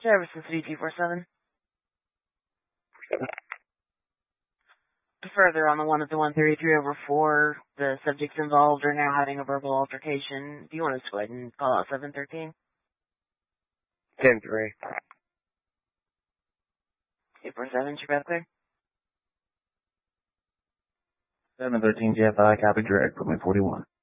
Jefferson City 247. Further on the one at the 133/4, the subjects involved are now having a verbal altercation. Do you want us to go ahead and call out 713? 10-3. 847, your path clear? 713 GFI, copy direct, from 41.